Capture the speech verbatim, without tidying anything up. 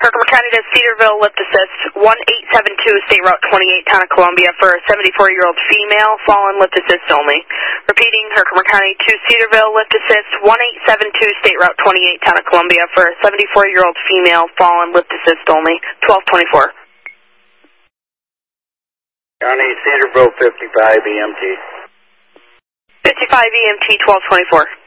Herkimer County to Cedarville, lift assist one eight seven two, State Route twenty-eight, Town of Columbia, for a seventy-four-year-old female, fallen, lift assist only. Repeating, Herkimer County to Cedarville, lift assist one eight seven two, State Route twenty-eight, Town of Columbia, for a seventy-four-year-old female, fallen, lift assist only, twelve twenty-four. County, Cedarville, fifty-five E M T. fifty-five E M T, twelve twenty-four.